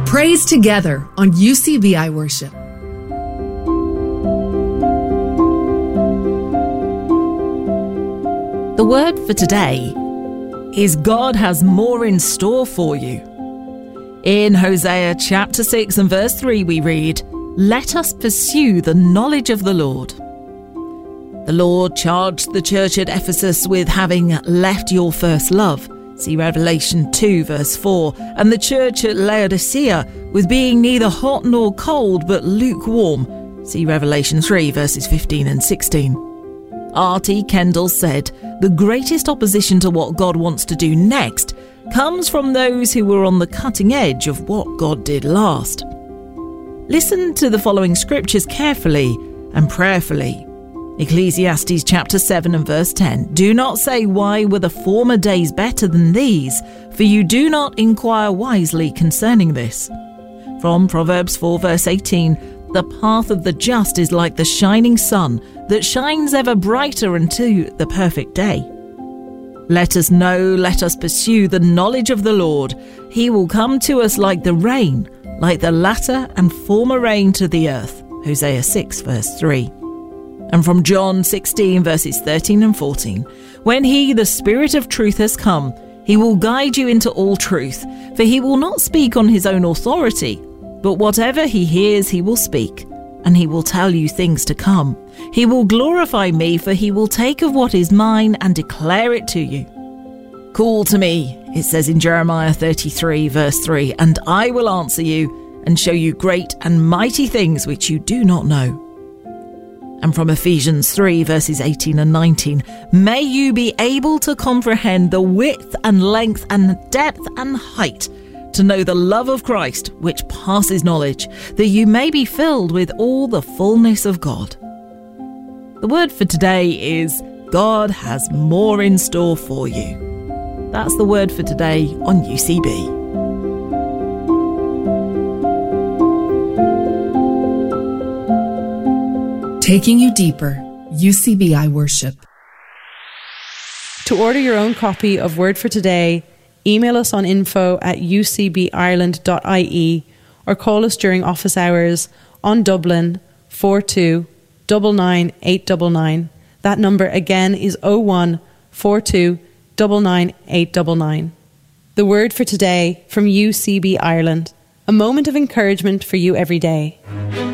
Praise together on UCBI Worship. The word for today is God has more in store for you. In Hosea chapter 6 and verse 3 we read, "Let us pursue the knowledge of the Lord." The Lord charged the church at Ephesus with having left your first love. See Revelation 2 verse 4. And the church at Laodicea with being neither hot nor cold but lukewarm. See Revelation 3 verses 15 and 16. R.T. Kendall said, "The greatest opposition to what God wants to do next comes from those who were on the cutting edge of what God did last." Listen to the following scriptures carefully and prayerfully. Ecclesiastes chapter 7 and verse 10. "Do not say, why were the former days better than these? For you do not inquire wisely concerning this." From Proverbs 4 verse 18. "The path of the just is like the shining sun that shines ever brighter unto the perfect day." Let us know, let us pursue the knowledge of the Lord. He will come to us like the rain, like the latter and former rain to the earth. Hosea 6 verse 3. And from John 16 verses 13 and 14. "When he, the Spirit of truth, has come, he will guide you into all truth, for he will not speak on his own authority, but whatever he hears he will speak, and he will tell you things to come. He will glorify me, for he will take of what is mine and declare it to you. Call to me," it says in Jeremiah 33 verse 3, "and I will answer you and show you great and mighty things which you do not know." And from Ephesians 3 verses 18 and 19, "May you be able to comprehend the width and length and depth and height, to know the love of Christ which passes knowledge, that you may be filled with all the fullness of God." The word for today is God has more in store for you. That's the word for today on UCB. Taking you deeper, UCBI Worship. To order your own copy of Word for Today, email us on info@ucbireland.ie or call us during office hours on Dublin 42 99 899. That number again is 01 42 99 899. The Word for Today from UCB Ireland. A moment of encouragement for you every day.